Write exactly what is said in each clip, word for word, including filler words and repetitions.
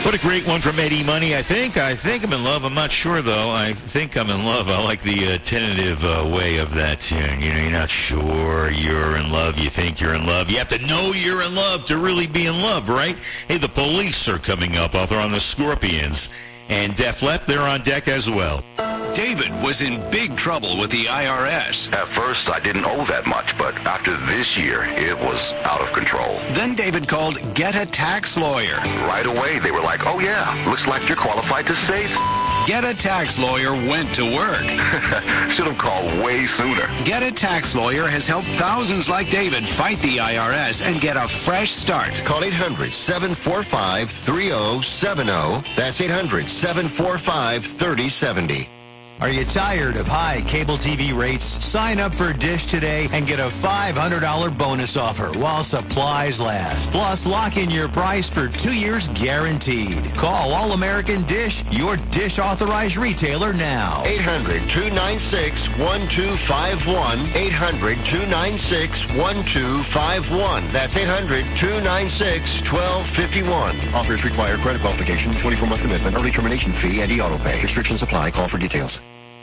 What a great one from Eddie Money. I think I think I'm in love. I'm not sure, though. I think I'm in love. I like the uh, tentative uh, way of that tune. You know, you're not sure you're in love. You think you're in love. You have to know you're in love to really be in love, right? Hey, the Police are coming up. They're on the Scorpions. And Def Leppard, they're on deck as well. David was in big trouble with the I R S. At first, I didn't owe that much, but after this year, it was out of control. Then David called Get a Tax Lawyer. Right away, they were like, oh yeah, looks like you're qualified to save. Get a Tax Lawyer went to work. Should have called way sooner. Get a Tax Lawyer has helped thousands like David fight the I R S and get a fresh start. Call eight hundred, seven four five, three oh seven oh. That's eight hundred, seven four five, three oh seven oh. Are you tired of high cable T V rates? Sign up for Dish today and get a five hundred dollars bonus offer while supplies last. Plus, lock in your price for two years guaranteed. Call All-American Dish, your Dish authorized retailer now. eight hundred, two nine six, one two five one. eight hundred, two nine six, one two five one. That's eight hundred, two nine six, one two five one. Offers require credit qualification, twenty-four month commitment, early termination fee, and e-auto pay. Restrictions apply. Call for details.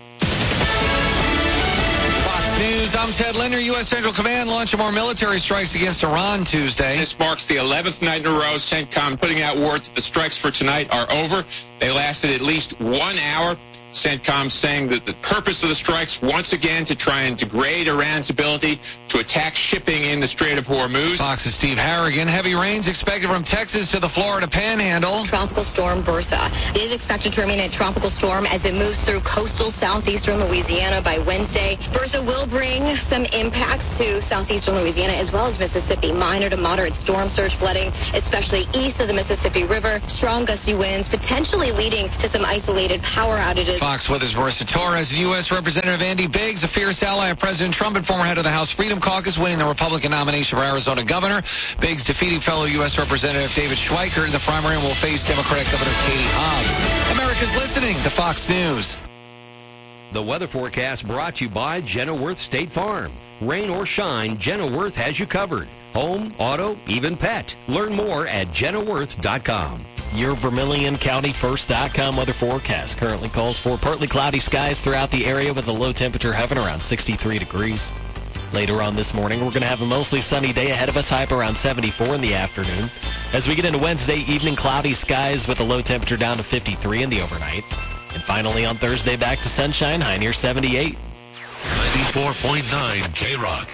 News. I'm Ted Linder. U S. Central Command launching more military strikes against Iran Tuesday. This marks the eleventh night in a row CENTCOM putting out word that the strikes for tonight are over. They lasted at least one hour. CENTCOM saying that the purpose of the strikes, once again, to try and degrade Iran's ability to attack shipping in the Strait of Hormuz. Fox's Steve Harrigan. Heavy rains expected from Texas to the Florida Panhandle. Tropical storm Bertha is expected to remain a tropical storm as it moves through coastal southeastern Louisiana by Wednesday. Bertha will bring some impacts to southeastern Louisiana as well as Mississippi. Minor to moderate storm surge flooding, especially east of the Mississippi River. Strong gusty winds potentially leading to some isolated power outages. Fox Weather's Marissa Torres and U S. Representative Andy Biggs, a fierce ally of President Trump and former head of the House Freedom Caucus, winning the Republican nomination for Arizona governor. Biggs defeating fellow U S. Representative David Schweiker in the primary and will face Democratic Governor Katie Hobbs. America's listening to Fox News. The weather forecast brought to you by Genworth State Farm. Rain or shine, Genworth has you covered. Home, auto, even pet. Learn more at Genworth dot com. Your Vermilion County First dot com weather forecast currently calls for partly cloudy skies throughout the area with a low temperature hovering around sixty-three degrees. Later on this morning, we're going to have a mostly sunny day ahead of us, high up around seventy-four in the afternoon. As we get into Wednesday evening, cloudy skies with a low temperature down to fifty-three in the overnight. And finally on Thursday, back to sunshine, high near seventy-eight. ninety-four point nine K-Rock.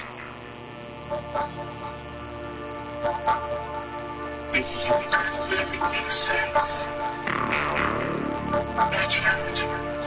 With you, living in sense.